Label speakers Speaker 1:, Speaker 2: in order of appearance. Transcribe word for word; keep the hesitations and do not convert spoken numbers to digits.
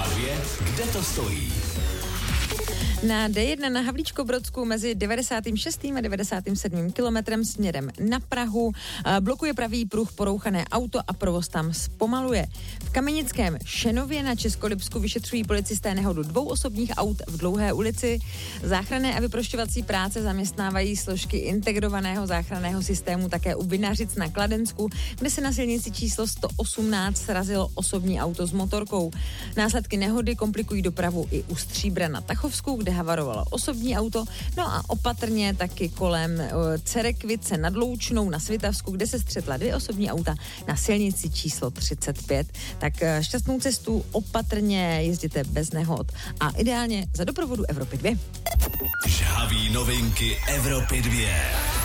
Speaker 1: Evropa dvě, kde to stojí?
Speaker 2: Na D jedna na Havlíčkobrodsku mezi devadesátým šestým a devadesátým sedmým kilometrem směrem na Prahu blokuje pravý pruh porouchané auto a provoz tam zpomaluje. V Kamenickém Šenově na Českolipsku vyšetřují policisté nehodu dvou osobních aut v Dlouhé ulici. Záchranné a vyprošťovací práce zaměstnávají složky integrovaného záchranného systému také u Vinařic na Kladensku, kde se na silnici číslo sto osmnáct srazilo osobní auto s motorkou. Následky nehody komplikují dopravu i u Stříbra na Tachovsku, kde havarovalo osobní auto, no a opatrně taky kolem uh, Cerekvice nad Loučnou na Svitavsku, kde se střetla dvě osobní auta na silnici číslo třicet pět. Tak uh, šťastnou cestu, opatrně jezděte bez nehod a ideálně za doprovodu Evropy dvě.
Speaker 1: Žhaví novinky Evropy dvě.